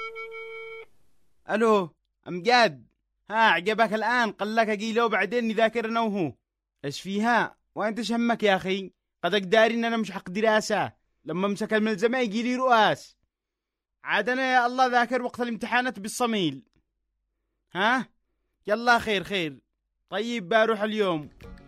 الو امجاد، ها عجبك الان؟ قال لك اجي له بعدين نذاكر انا وهو. ايش فيها وانت شمك يا اخي؟ قدك داري ان انا مش حق دراسه، لما امسك الملزمه يجي لي رؤاس. عاد انا يا الله ذاكر وقت الامتحانات بالصميل. ها يلا خير خير. طيب بروح اليوم.